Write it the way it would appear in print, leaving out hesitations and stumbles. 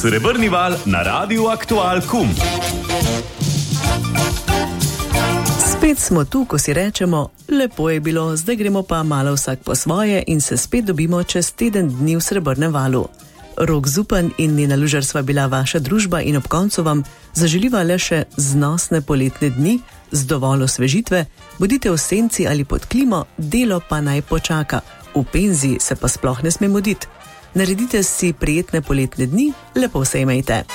Srebrni val na Radiu Aktual KUM. Spet smo tu, ko si rečemo, lepo je bilo, zdaj gremo pa malo vsak po svoje in se spet dobimo čez teden dni v Srebrnem valu. Rok Zupan in Nina Lužar sva bila vaša družba in ob koncu vam zaželiva le še znosne poletne dni z dovolj osvežitve, bodite v senci ali pod klimo, delo pa naj počaka. V penziji se pa sploh ne sme muditi. Naredite si prijetne poletne dni, lepo se imejte.